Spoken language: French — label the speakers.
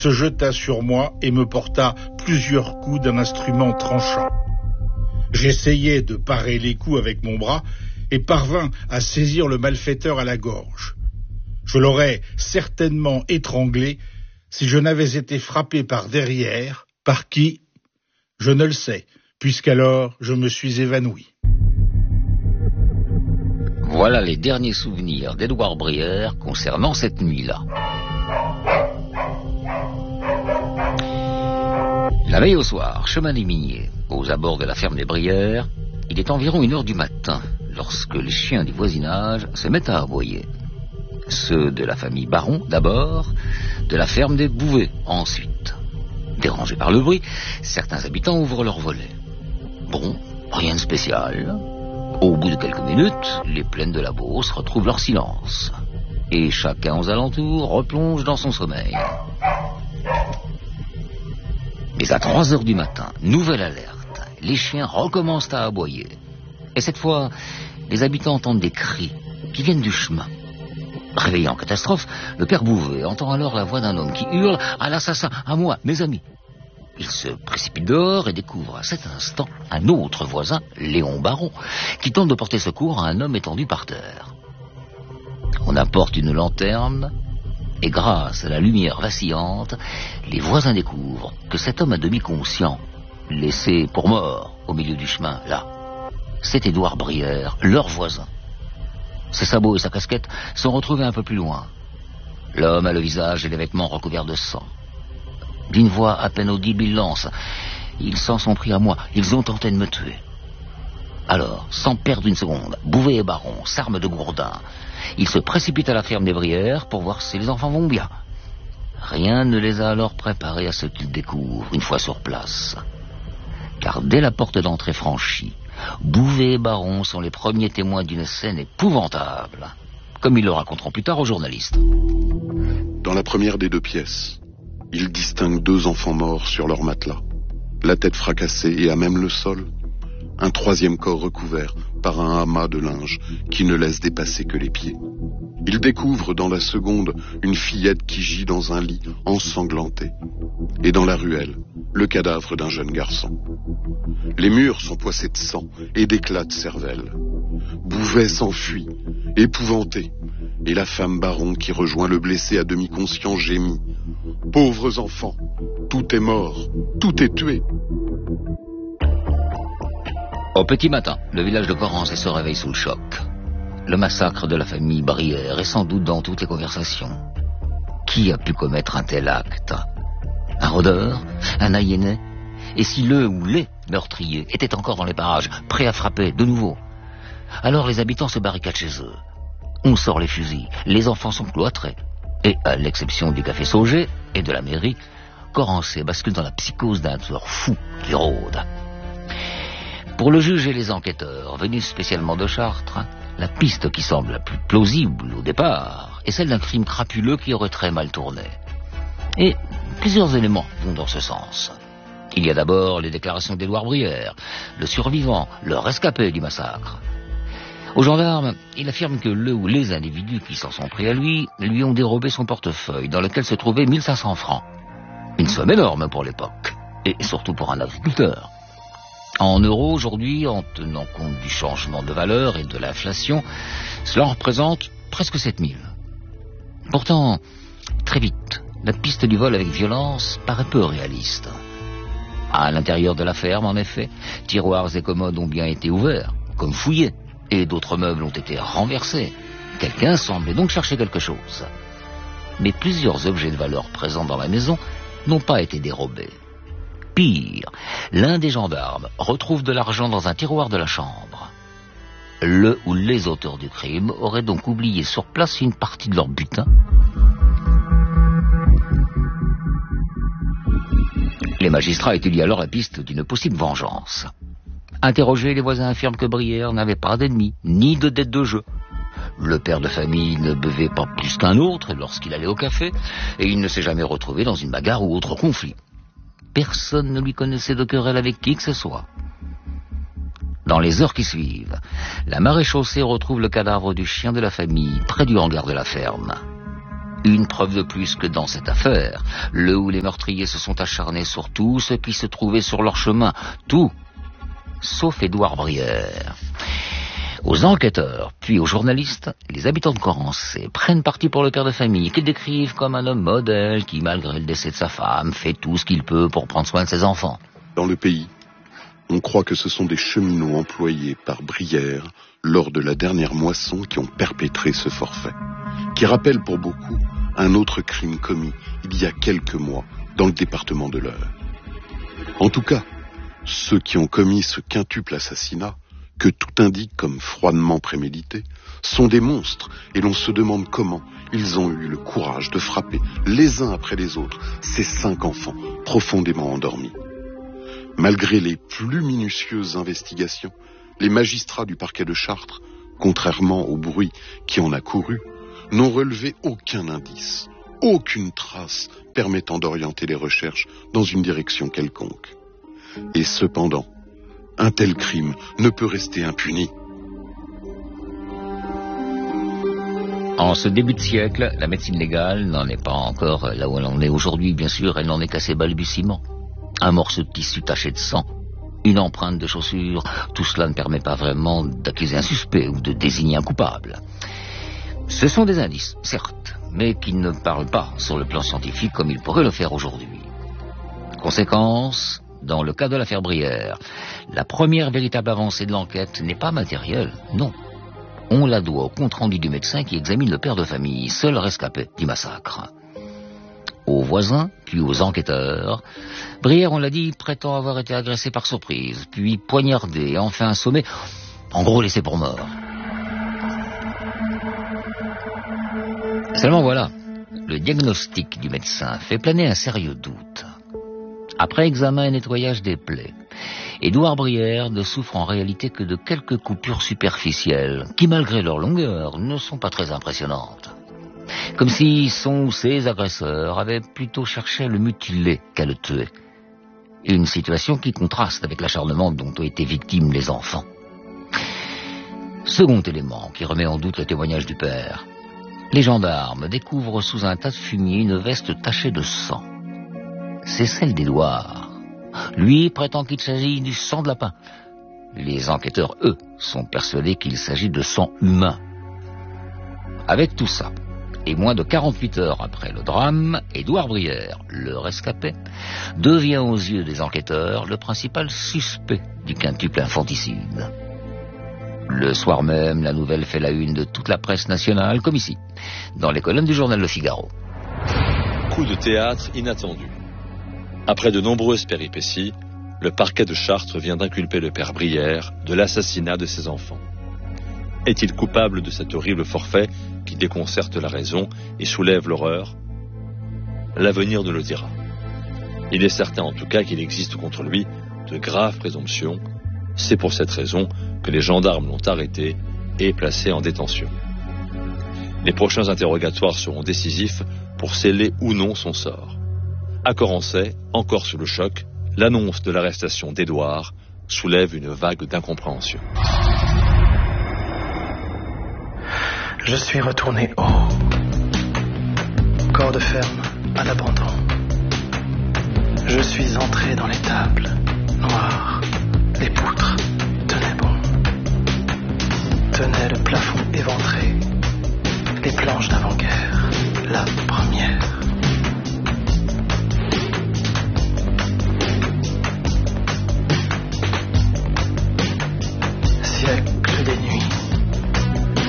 Speaker 1: se jeta sur moi et me porta plusieurs coups d'un instrument tranchant. J'essayai de parer les coups avec mon bras et parvins à saisir le malfaiteur à la gorge. Je l'aurais certainement étranglé si je n'avais été frappé par derrière. Par qui? Je ne le sais, puisqu'alors je me suis évanoui.
Speaker 2: Voilà les derniers souvenirs d'Édouard Brière concernant cette nuit-là. La veille au soir, chemin des Miniers, aux abords de la ferme des Brières, il est environ 1h du matin, lorsque les chiens du voisinage se mettent à aboyer. Ceux de la famille Baron, d'abord, de la ferme des Bouvets, ensuite. Dérangés par le bruit, certains habitants ouvrent leurs volets. Bon, rien de spécial. Au bout de quelques minutes, les plaines de la Beauce retrouvent leur silence. Et chacun aux alentours replonge dans son sommeil. Mais à 3h du matin, nouvelle alerte. Les chiens recommencent à aboyer. Et cette fois, les habitants entendent des cris qui viennent du chemin. Réveillé en catastrophe, le père Bouvet entend alors la voix d'un homme qui hurle « À l'assassin, à moi, mes amis !» Il se précipite dehors et découvre à cet instant un autre voisin, Léon Baron, qui tente de porter secours à un homme étendu par terre. On apporte une lanterne et grâce à la lumière vacillante, les voisins découvrent que cet homme à demi conscient, laissé pour mort au milieu du chemin, là, c'est Édouard Brière, leur voisin. Ses sabots et sa casquette sont retrouvés un peu plus loin. L'homme a le visage et les vêtements recouverts de sang. D'une voix à peine audible, il lance « Ils s'en sont pris à moi, ils ont tenté de me tuer. » Alors, sans perdre une seconde, Bouvet et Baron s'arment de gourdins. Ils se précipitent à la ferme des Brières pour voir si les enfants vont bien. Rien ne les a alors préparés à ce qu'ils découvrent une fois sur place. Car dès la porte d'entrée franchie, Bouvet et Baron sont les premiers témoins d'une scène épouvantable, comme ils le raconteront plus tard aux journalistes.
Speaker 3: Dans la première des 2 pièces, ils distinguent 2 enfants morts sur leur matelas, la tête fracassée et à même le sol, un 3e corps recouvert par un amas de linge qui ne laisse dépasser que les pieds. Ils découvrent dans la seconde une fillette qui gît dans un lit ensanglanté, et dans la ruelle, le cadavre d'un jeune garçon. Les murs sont poissés de sang et d'éclats de cervelle. Bouvet s'enfuit, épouvanté, et la femme Baron qui rejoint le blessé à demi conscient gémit. « Pauvres enfants, tout est mort, tout est tué !»
Speaker 2: Au petit matin, le village de Correns se réveille sous le choc. Le massacre de la famille Brière est sans doute dans toutes les conversations. Qui a pu commettre un tel acte? Un rôdeur? Un aliéné? Et si le ou les meurtriers étaient encore dans les parages, prêts à frapper de nouveau? Alors les habitants se barricadent chez eux. On sort les fusils, les enfants sont cloîtrés. Et à l'exception du café Sauger et de la mairie, Corrensais bascule dans la psychose d'un tueur fou qui rôde. Pour le juge et les enquêteurs, venus spécialement de Chartres, la piste qui semble la plus plausible au départ est celle d'un crime crapuleux qui aurait très mal tourné. Et plusieurs éléments vont dans ce sens. Il y a d'abord les déclarations d'Édouard Brière, le survivant, le rescapé du massacre. Aux gendarmes, il affirme que le ou les individus qui s'en sont pris à lui ont dérobé son portefeuille dans lequel se trouvaient 1500 francs. Une somme énorme pour l'époque, et surtout pour un agriculteur. En euros aujourd'hui, en tenant compte du changement de valeur et de l'inflation, cela représente presque 7000. Pourtant, très vite, la piste du vol avec violence paraît peu réaliste. À l'intérieur de la ferme, en effet, tiroirs et commodes ont bien été ouverts, comme fouillés, et d'autres meubles ont été renversés. Quelqu'un semblait donc chercher quelque chose. Mais plusieurs objets de valeur présents dans la maison n'ont pas été dérobés. Pire, l'un des gendarmes retrouve de l'argent dans un tiroir de la chambre. Le ou les auteurs du crime auraient donc oublié sur place une partie de leur butin. Les magistrats étudient alors la piste d'une possible vengeance. Interrogés, les voisins affirment que Brière n'avait pas d'ennemis, ni de dette de jeu. Le père de famille ne buvait pas plus qu'un autre lorsqu'il allait au café, et il ne s'est jamais retrouvé dans une bagarre ou autre conflit. Personne ne lui connaissait de querelle avec qui que ce soit. Dans les heures qui suivent, la maréchaussée retrouve le cadavre du chien de la famille près du hangar de la ferme. Une preuve de plus que dans cette affaire, le où les meurtriers se sont acharnés sur tout ce qui se trouvait sur leur chemin, tout, sauf Édouard Brière. Aux enquêteurs, puis aux journalistes, les habitants de Corancé prennent parti pour le père de famille, qu'ils décrivent comme un homme modèle qui, malgré le décès de sa femme, fait tout ce qu'il peut pour prendre soin de ses enfants.
Speaker 3: Dans le pays, on croit que ce sont des cheminots employés par Brière lors de la dernière moisson qui ont perpétré ce forfait, qui rappelle pour beaucoup un autre crime commis il y a quelques mois dans le département de l'Eure. En tout cas, ceux qui ont commis ce quintuple assassinat, que tout indique comme froidement prémédité, sont des monstres et l'on se demande comment ils ont eu le courage de frapper les uns après les autres ces 5 enfants profondément endormis. Malgré les plus minutieuses investigations, les magistrats du parquet de Chartres, contrairement au bruit qui en a couru, n'ont relevé aucun indice, aucune trace permettant d'orienter les recherches dans une direction quelconque. Et cependant, un tel crime ne peut rester impuni.
Speaker 2: En ce début de siècle, la médecine légale n'en est pas encore là où elle en est aujourd'hui, bien sûr, elle n'en est qu'à ses balbutiements. Un morceau de tissu taché de sang, une empreinte de chaussure, tout cela ne permet pas vraiment d'accuser un suspect ou de désigner un coupable. Ce sont des indices, certes, mais qui ne parlent pas sur le plan scientifique comme ils pourraient le faire aujourd'hui. Conséquence, dans le cas de l'affaire Brière, la première véritable avancée de l'enquête n'est pas matérielle, non. On la doit au compte-rendu du médecin qui examine le père de famille, seul rescapé du massacre. Aux voisins, puis aux enquêteurs, Brière, on l'a dit, prétend avoir été agressé par surprise, puis poignardé, enfin assommé, en gros laissé pour mort. Seulement voilà, le diagnostic du médecin fait planer un sérieux doute. Après examen et nettoyage des plaies, Édouard Brière ne souffre en réalité que de quelques coupures superficielles, qui malgré leur longueur ne sont pas très impressionnantes. Comme si son ou ses agresseurs avaient plutôt cherché à le mutiler qu'à le tuer. Une situation qui contraste avec l'acharnement dont ont été victimes les enfants. Second élément qui remet en doute le témoignage du père. Les gendarmes découvrent sous un tas de fumier une veste tachée de sang. C'est celle d'Édouard. Lui prétend qu'il s'agit du sang de lapin. Les enquêteurs, eux, sont persuadés qu'il s'agit de sang humain. Avec tout ça, et moins de 48 heures après le drame, Édouard Brière, le rescapé, devient aux yeux des enquêteurs le principal suspect du quintuple infanticide. Le soir même, la nouvelle fait la une de toute la presse nationale, comme ici, dans les colonnes du journal Le Figaro.
Speaker 4: Coup de théâtre inattendu. Après de nombreuses péripéties, le parquet de Chartres vient d'inculper le père Brière de l'assassinat de ses enfants. Est-il coupable de cet horrible forfait qui déconcerte la raison et soulève l'horreur? L'avenir nous le dira. Il est certain en tout cas qu'il existe contre lui de graves présomptions. C'est pour cette raison que les gendarmes l'ont arrêté et placé en détention. Les prochains interrogatoires seront décisifs pour sceller ou non son sort. À Corancé, encore sous le choc, l'annonce de l'arrestation d'Édouard soulève une vague d'incompréhension.
Speaker 5: Je suis retourné haut, corps de ferme à l'abandon. Je suis entré dans l'étable, noire, les poutres tenaient bon. Tenait le plafond éventré, les planches d'avant-guerre, la première.